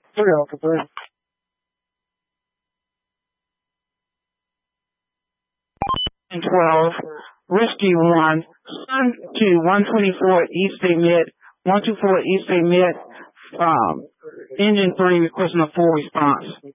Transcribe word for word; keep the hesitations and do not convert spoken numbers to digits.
three Alpha three. And twelve, Risky one, Sun two, one twenty-four East State Mid, one twenty-four East State Mid, um, Engine three requesting a full response.